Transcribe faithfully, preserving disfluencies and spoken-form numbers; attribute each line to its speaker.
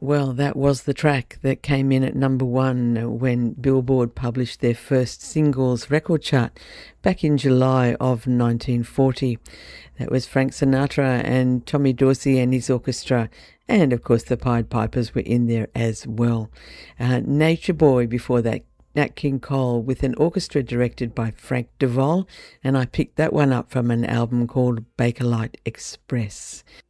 Speaker 1: Well, that was the track that came in at number one when Billboard published their first singles record chart back in July of nineteen forty. That was Frank Sinatra and Tommy Dorsey and his orchestra, and of course the Pied Pipers were in there as well. Uh, Nature Boy before that, Nat King Cole with an orchestra directed by Frank Duvall, and I picked that one up from an album called Bakelite Express.